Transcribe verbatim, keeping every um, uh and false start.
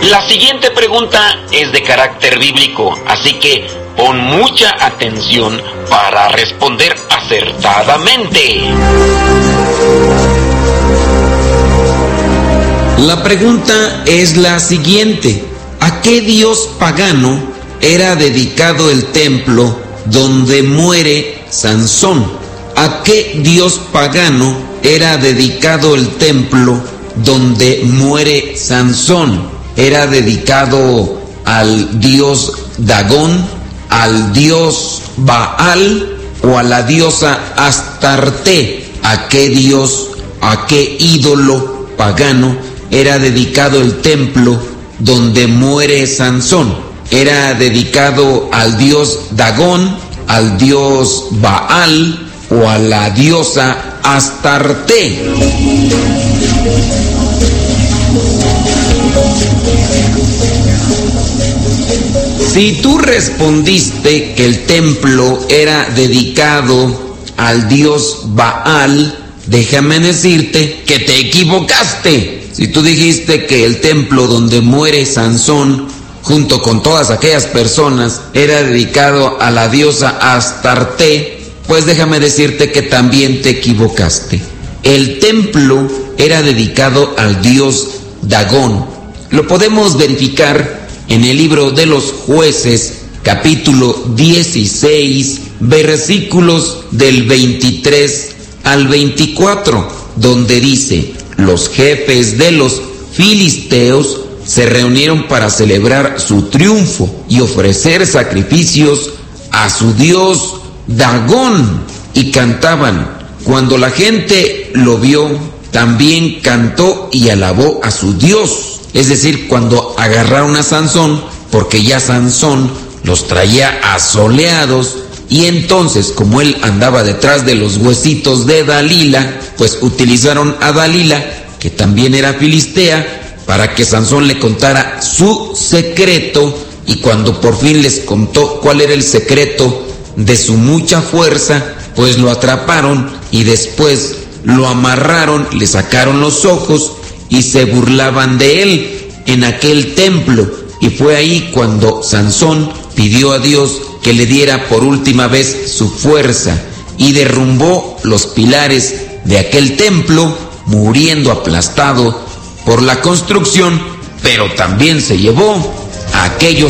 La siguiente pregunta es de carácter bíblico, así que pon mucha atención para responder acertadamente. La pregunta es la siguiente: ¿a qué dios pagano era dedicado el templo donde muere Sansón? ¿A qué dios pagano era dedicado el templo donde muere Sansón? ¿Era dedicado al dios Dagón, al dios Baal o a la diosa Astarte? ¿A qué dios, a qué ídolo pagano era dedicado el templo donde muere Sansón? ¿Era dedicado al dios Dagón, al dios Baal o a la diosa Astarte? Si tú respondiste que el templo era dedicado al dios Baal, déjame decirte que te equivocaste. Si tú dijiste que el templo donde muere Sansón, junto con todas aquellas personas, era dedicado a la diosa Astarte, pues déjame decirte que también te equivocaste. El templo era dedicado al dios Dagón. Lo podemos verificar en el libro de los Jueces, capítulo dieciséis, versículos del veintitrés al veinticuatro, donde dice: los jefes de los filisteos se reunieron para celebrar su triunfo y ofrecer sacrificios a su dios Dagón, y cantaban. Cuando la gente lo vio, también cantó y alabó a su dios. Es decir, cuando agarraron a Sansón, porque ya Sansón los traía asoleados, y entonces, como él andaba detrás de los huesitos de Dalila, pues utilizaron a Dalila, que también era filistea, para que Sansón le contara su secreto, y cuando por fin les contó cuál era el secreto de su mucha fuerza, pues lo atraparon y después lo amarraron, le sacaron los ojos y se burlaban de él en aquel templo. Y fue ahí cuando Sansón pidió a Dios que le diera por última vez su fuerza, y derrumbó los pilares de aquel templo, muriendo aplastado por la construcción, pero también se llevó a aquellos